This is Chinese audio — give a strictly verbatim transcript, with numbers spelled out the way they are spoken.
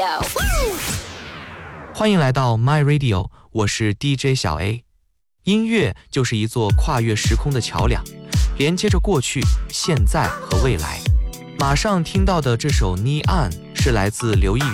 欢迎来到 My Radio， 我是 D J 小 A。 音乐就是一座跨越时空的桥梁，连接着过去、现在和未来。马上听到的这首 Neon 是来自刘奕